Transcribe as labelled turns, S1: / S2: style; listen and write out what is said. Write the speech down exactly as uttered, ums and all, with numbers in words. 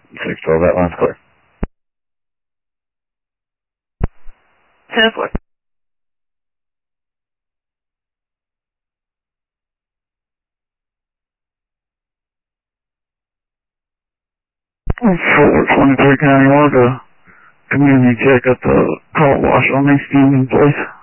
S1: six twelve, that line's clear.
S2: ten four.
S1: Fort twenty-three County, wanted to community check at the car wash on East Union, please.